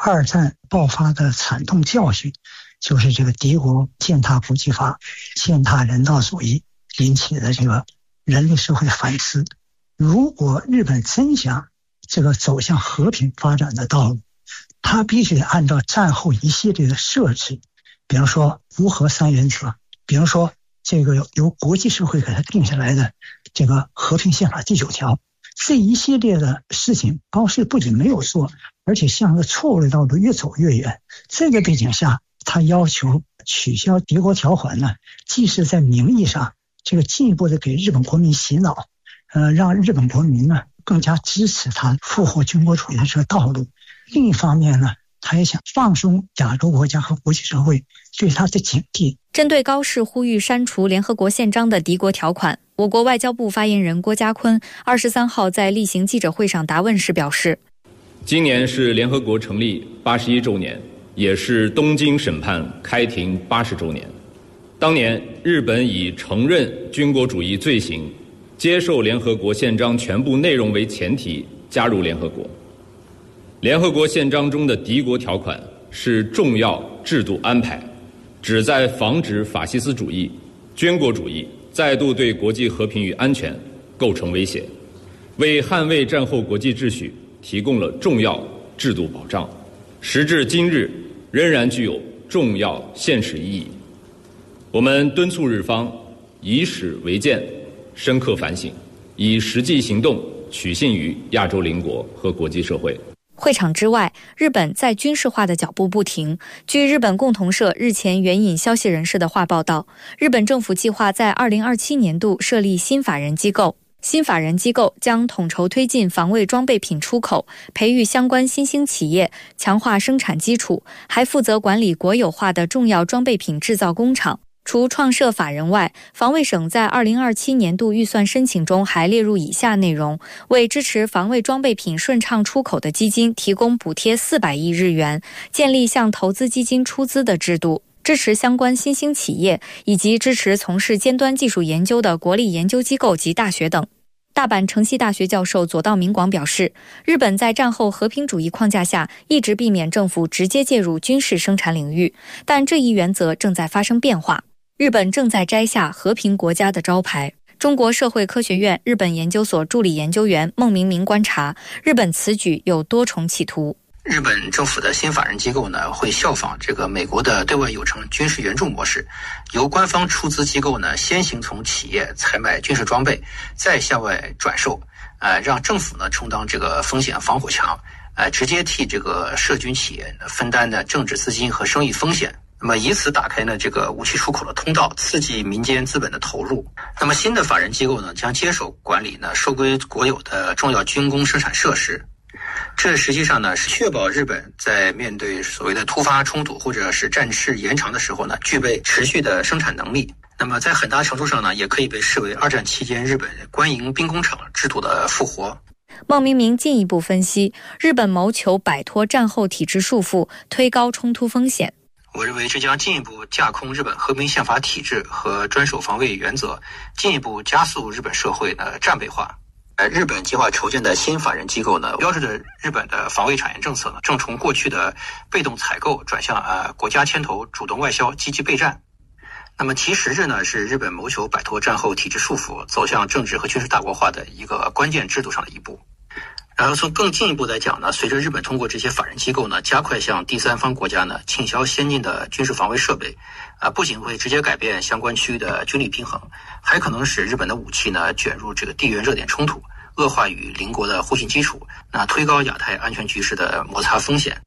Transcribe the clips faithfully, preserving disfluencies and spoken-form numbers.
二战爆发的惨痛教训，就是这个敌国践踏国际法、践踏人道主义引起的这个人类社会反思。如果日本真想这个走向和平发展的道路，它必须按照战后一系列的设置，比方说无核三原则，比方说这个由国际社会给它定下来的这个和平宪法第九条，这一系列的事情高市不仅没有做，而且向着错误的道路越走越远。这个背景下，他要求取消敌国条款呢，既是在名义上这个进一步的给日本国民洗脑，呃，让日本国民呢更加支持他复活军国主义的这个道路。另一方面呢，他也想放松亚洲国家和国际社会对他的警惕。 针对高市呼吁删除联合国宪章的敌国条款，我国外交部发言人郭家坤二十三号在例行记者会上答问时表示， 今年是联合国成立八十一周年，也是东京审判开庭八十周年。当年日本以承认军国主义罪行，接受联合国宪章全部内容为前提加入联合国。联合国宪章中的敌国条款是重要制度安排，旨在防止法西斯主义、军国主义再度对国际和平与安全构成威胁，为捍卫战后国际秩序提供了重要制度保障，时至今日仍然具有重要现实意义。我们敦促日方以史为鉴，深刻反省，以实际行动取信于亚洲邻国和国际社会。 会场之外，日本在军事化的脚步不停。据日本共同社日前援引消息人士的话报道，日本政府计划在二零二七年度设立新法人机构，新法人机构将统筹推进防卫装备品出口，培育相关新兴企业，强化生产基础，还负责管理国有化的重要装备品制造工厂。除创设法人外，防卫省在二零二七年度预算申请中还列入以下内容：为支持防卫装备品顺畅出口的基金提供补贴四百亿日元，建立向投资基金出资的制度，支持相关新兴企业，以及支持从事尖端技术研究的国立研究机构及大学等。大阪城西大学教授佐道明广表示，日本在战后和平主义框架下一直避免政府直接介入军事生产领域，但这一原则正在发生变化。日本正在摘下和平国家的招牌。中国社会科学院日本研究所助理研究员孟明明观察，日本此举有多重企图。 日本政府的新法人机构呢，会效仿这个美国的对外有偿军事援助模式，由官方出资机构呢先行从企业采买军事装备，再向外转售，呃，让政府呢充当这个风险防火墙，呃，直接替这个涉军企业分担的政治资金和生意风险。那么以此打开呢这个武器出口的通道，刺激民间资本的投入。那么新的法人机构呢将接手管理呢收归国有的重要军工生产设施。这实际上呢是确保日本在面对所谓的突发冲突或者是战事延长的时候呢，具备持续的生产能力。那么在很大程度上呢，也可以被视为二战期间日本官营兵工厂制度的复活。 孟明明进一步分析，日本谋求摆脱战后体制束缚，推高冲突风险。 我认为这将进一步架空日本和平宪法体制和专守防卫原则，进一步加速日本社会的战备化。呃，日本计划筹建的新法人机构呢，标志着日本的防卫产业政策呢，正从过去的被动采购转向呃国家牵头、主动外销、积极备战。那么其实质呢，是日本谋求摆脱战后体制束缚，走向政治和军事大国化的一个关键制度上的一步。然后从更进一步来讲呢，随着日本通过这些法人机构呢，加快向第三方国家呢倾销先进的军事防卫设备，啊，不仅会直接改变相关区域的军力平衡，还可能使日本的武器呢卷入这个地缘热点冲突，恶化与邻国的互信基础，那推高亚太安全局势的摩擦风险。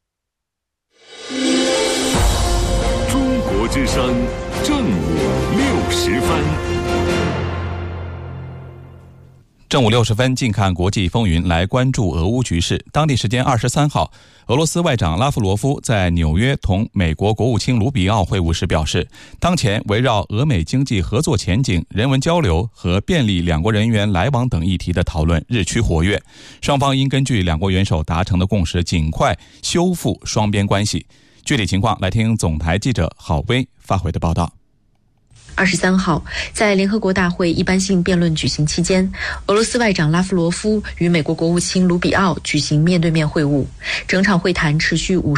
中国之声正午六十分。 正午六十分，近看国际风云，来关注俄乌局势。当地时间二十三号，俄罗斯外长拉夫罗夫在纽约同美国国务卿卢比奥会晤时表示，当前围绕俄美经济合作前景、人文交流和便利两国人员来往等议题的讨论日趋活跃，双方应根据两国元首达成的共识，尽快修复双边关系。具体情况，来听总台记者郝薇发回的报道。 二十三号，在联合国大会一般性辩论举行期间，俄罗斯外长拉夫罗夫与美国国务卿卢比奥举行面对面会晤，整场会谈持续五